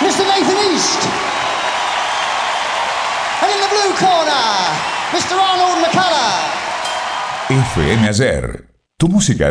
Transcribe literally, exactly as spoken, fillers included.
mister Nathan East. And in the blue corner, mister Arnold McCullough. F M Ayer, tu música